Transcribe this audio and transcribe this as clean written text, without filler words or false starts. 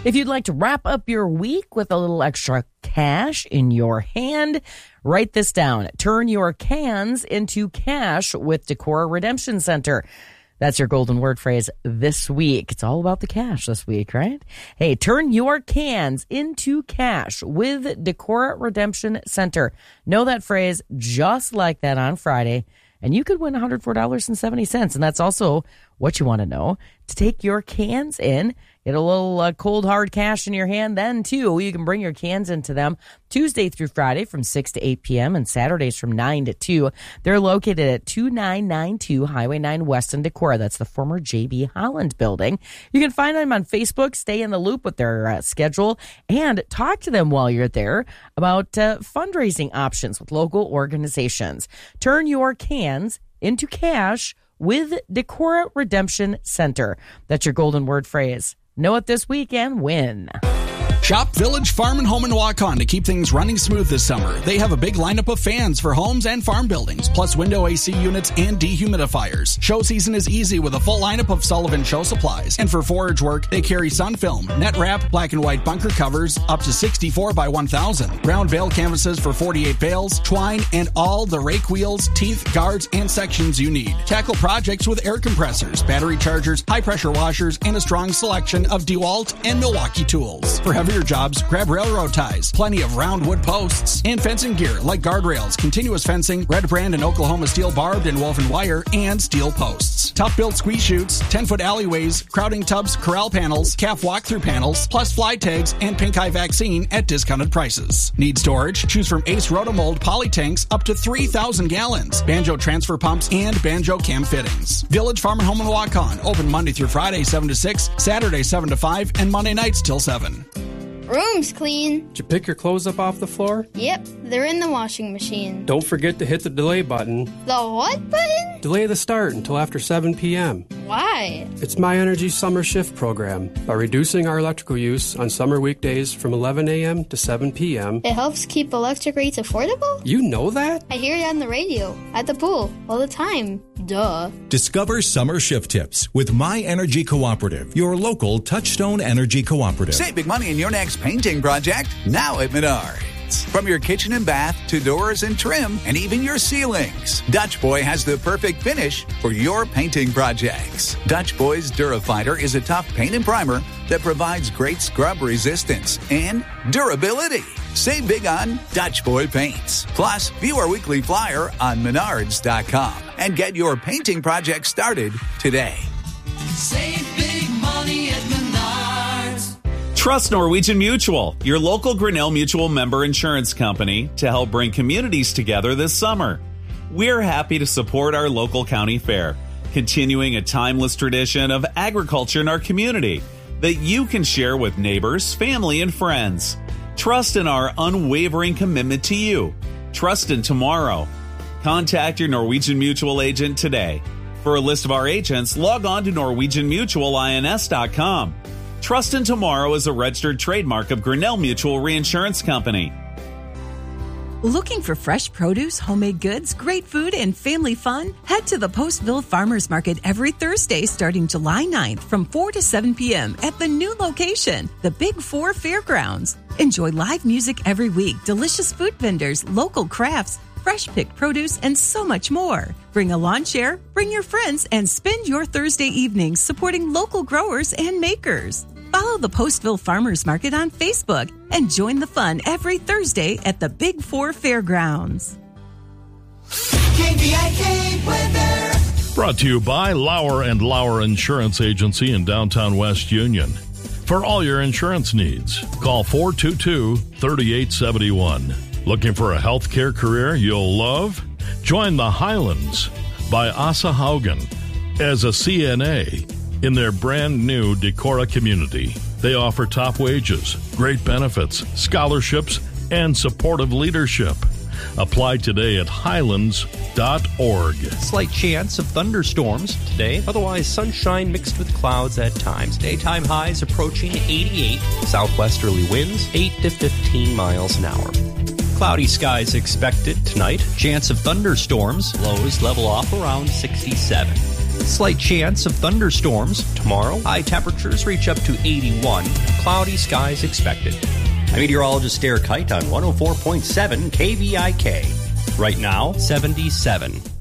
If you'd like to wrap up your week with a little extra cash in your hand, write this down. Turn your cans into cash with Decorah Redemption Center. That's your golden word phrase this week. It's all about the cash this week, right? Hey, turn your cans into cash with Decorah Redemption Center. Know that phrase just like that on Friday, and you could win $104.70. And that's also what you want to know. To take your cans in, get a little cold, hard cash in your hand. Then, too, you can bring your cans into them Tuesday through Friday from 6 to 8 p.m. and Saturdays from 9 to 2. They're located at 2992 Highway 9 West in Decorah. That's the former J.B. Holland building. You can find them on Facebook, stay in the loop with their schedule, and talk to them while you're there about fundraising options with local organizations. Turn your cans into cash with Decorah Redemption Center. That's your golden word phrase. Know it this weekend. Win. Shop Village Farm and Home in Waukon to keep things running smooth this summer. They have a big lineup of fans for homes and farm buildings, plus window AC units and dehumidifiers. Show season is easy with a full lineup of Sullivan show supplies. And for forage work, they carry sun film, net wrap, black and white bunker covers up to 64 by 1,000, round bale canvases for 48 bales, twine, and all the rake wheels, teeth, guards, and sections you need. Tackle projects with air compressors, battery chargers, high pressure washers, and a strong selection of DeWalt and Milwaukee tools. For heavier jobs, grab railroad ties, plenty of round wood posts, and fencing gear like guardrails, continuous fencing, Red Brand and Oklahoma steel barbed and woven wire, and steel posts. Tough-built squeeze chutes, 10-foot alleyways, crowding tubs, corral panels, calf walk-through panels, plus fly tags and pink eye vaccine at discounted prices. Need storage? Choose from Ace Rotomold poly tanks up to 3,000 gallons, Banjo transfer pumps, and Banjo cam fittings. Village Farm and Home in Waukon, open Monday through Friday 7 to 6, Saturday 7 to 5, and Monday nights till 7. Room's clean. Did you pick your clothes up off the floor? Yep, they're in the washing machine. Don't forget to hit the delay button. The what button? Delay the start until after 7 p.m. Why? It's My Energy Summer Shift program. By reducing our electrical use on summer weekdays from 11 a.m. to 7 p.m. It helps keep electric rates affordable? You know that? I hear it on the radio, at the pool, all the time. Duh. Discover summer shift tips with My Energy Cooperative, your local Touchstone Energy Cooperative. Save big money in your next painting project now at Menards. From your kitchen and bath to doors and trim and even your ceilings, Dutch Boy has the perfect finish for your painting projects. Dutch Boy's Durafighter is a tough paint and primer that provides great scrub resistance and durability. Save big on Dutch Boy paints. Plus, view our weekly flyer on Menards.com and get your painting project started today. Save big money at Menards. Trust Norwegian Mutual, your local Grinnell Mutual member insurance company, to help bring communities together this summer. We're happy to support our local county fair, continuing a timeless tradition of agriculture in our community that you can share with neighbors, family, and friends. Trust in our unwavering commitment to you. Trust in tomorrow. Contact your Norwegian Mutual agent today. For a list of our agents, log on to NorwegianMutualINS.com. Trust in Tomorrow is a registered trademark of Grinnell Mutual Reinsurance Company. Looking for fresh produce, homemade goods, great food, and family fun? Head to the Postville Farmers Market every Thursday starting July 9th from 4 to 7 p.m. at the new location, the Big 4 Fairgrounds. Enjoy live music every week, delicious food vendors, local crafts, fresh-picked produce, and so much more. Bring a lawn chair, bring your friends, and spend your Thursday evenings supporting local growers and makers. Follow the Postville Farmers Market on Facebook and join the fun every Thursday at the Big 4 Fairgrounds. KVIK weather. Brought to you by Lauer & Lauer Insurance Agency in downtown West Union. For all your insurance needs, call 422-3871. Looking for a healthcare career you'll love? Join the Highlands by Asa Haugen as a CNA in their brand new Decorah community. They offer top wages, great benefits, scholarships, and supportive leadership. Apply today at highlands.org. Slight chance of thunderstorms today. Otherwise, sunshine mixed with clouds at times. Daytime highs approaching 88. Southwesterly winds 8 to 15 miles an hour. Cloudy skies expected tonight. Chance of thunderstorms. Lows level off around 67. Slight chance of thunderstorms tomorrow. High temperatures reach up to 81. Cloudy skies expected. I'm meteorologist Derek Height on 104.7 KVIK. Right now, 77.